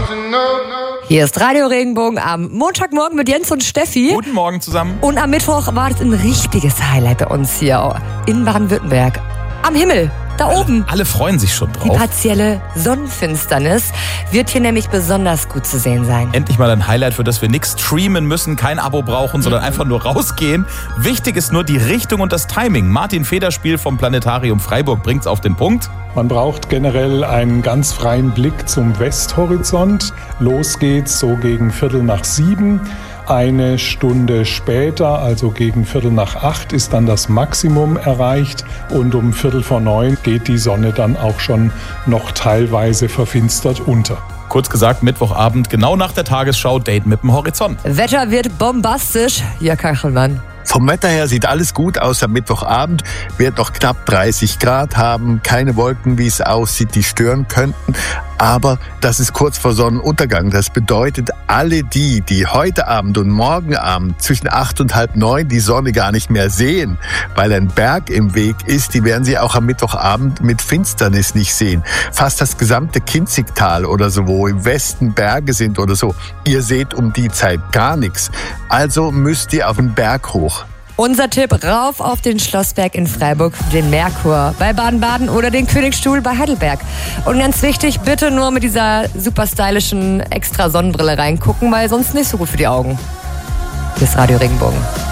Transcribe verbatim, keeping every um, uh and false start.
Hier ist Radio Regenbogen am Montagmorgen mit Jens und Steffi. Guten Morgen zusammen. Und am Mittwoch war es ein richtiges Highlight bei uns hier in Baden-Württemberg. Am Himmel, da alle, oben. Alle freuen sich schon drauf. Die partielle Sonnenfinsternis wird hier nämlich besonders gut zu sehen sein. Endlich mal ein Highlight, für das wir nichts streamen müssen, kein Abo brauchen, sondern einfach nur rausgehen. Wichtig ist nur die Richtung und das Timing. Martin Federspiel vom Planetarium Freiburg bringt's auf den Punkt. Man braucht generell einen ganz freien Blick zum Westhorizont. Los geht's so gegen Viertel nach sieben. Eine Stunde später, also gegen Viertel nach acht, ist dann das Maximum erreicht und um Viertel vor neun geht die Sonne dann auch schon noch teilweise verfinstert unter. Kurz gesagt, Mittwochabend, genau nach der Tagesschau, Date mit dem Horizont. Wetter wird bombastisch. Ja, Kachelmann. Vom Wetter her sieht alles gut aus am Mittwochabend, wird noch knapp dreißig Grad haben, keine Wolken, wie es aussieht, die stören könnten. Aber das ist kurz vor Sonnenuntergang. Das bedeutet, alle die, die heute Abend und morgen Abend zwischen acht und halb neun die Sonne gar nicht mehr sehen, weil ein Berg im Weg ist, die werden sie auch am Mittwochabend mit Finsternis nicht sehen. Fast das gesamte Kinzigtal oder so, wo im Westen Berge sind oder so, ihr seht um die Zeit gar nichts. Also müsst ihr auf den Berg hoch. Unser Tipp, rauf auf den Schlossberg in Freiburg, den Merkur bei Baden-Baden oder den Königstuhl bei Heidelberg. Und ganz wichtig, bitte nur mit dieser super stylischen extra Sonnenbrille reingucken, weil sonst nicht so gut für die Augen. Hier ist Radio Regenbogen.